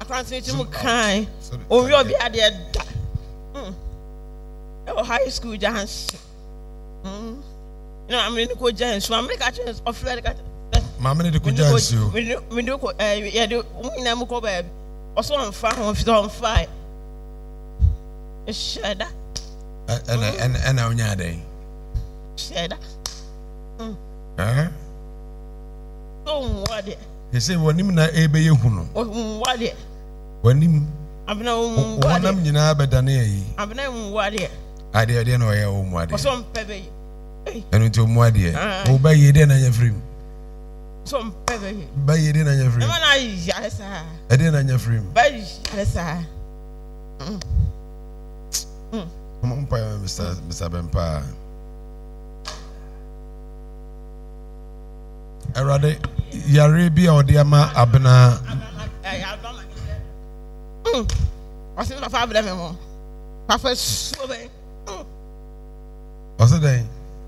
I can't say to kind. Oh, you'll be at the high school dance. No, I'm in the good dance. So I'm the catchers of Frederick. Mamma, the good dance. We do, yeah, do, Namuko baby. Also on fire, on fire. Shada. And now, Yade. Shada. Oh, what it? He said, when him na ebe yehuno. What it? When him. I've no one of you know better than ye. I've no what it. I didn't know your own what. Some pebble. And into Mwadia. Obey ye then on your frame. Some pebble. By ye then on your frame. I didn't on your frame. By yes, I. Come on, Mr. Bempa. Erade, Yarabia or Diama Abena. I see my father anymore. Papa, so they. What's the day?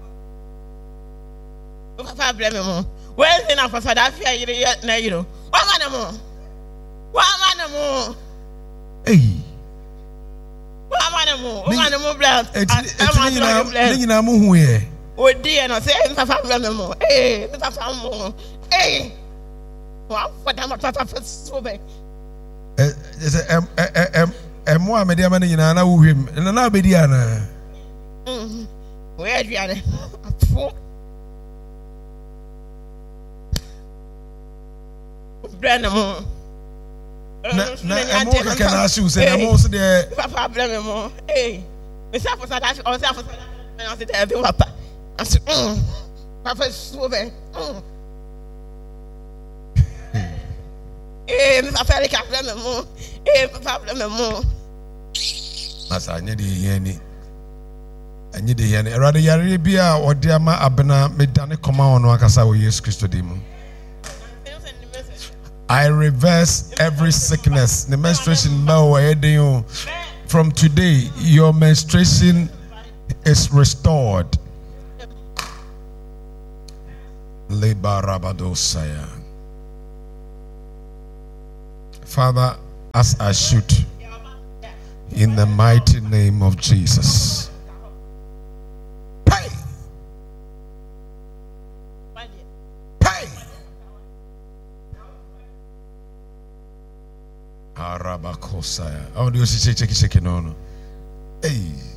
Papa, blame him. Where's enough for Sadafia? You know, one animal. One animal. Hey. One animal, blood. I'm here. Oh, dear, no, say, Papa, blame him. Hey, Papa, hey. What am I for so big? Moi, Mediana, and I will him, and now Mediana. Where are you? Brandon. I can ask you, say, I'm also there. Papa, blame him. Hey, Miss Apple, I said, Papa. I said, Papa, so bad. Papa, I can't blame him. Papa, blame him. As I need to hear any. I need to hear any. Rather, Yarabia or Diama Abena, Medane Command on Wakasa, yes, Christo Demon. I reverse every sickness. The menstruation from today, your menstruation is restored. Father, as I shoot in the mighty name of Jesus. Pay. Pay. Arabakosaya. Oh, do you see check no. Hey.